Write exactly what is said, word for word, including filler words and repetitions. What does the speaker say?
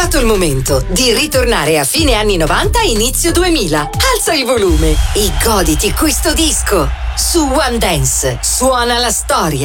arrivato il momento di ritornare a fine anni novanta, inizio duemila. Alza il volume e goditi questo disco. Su One Dance suona la storia.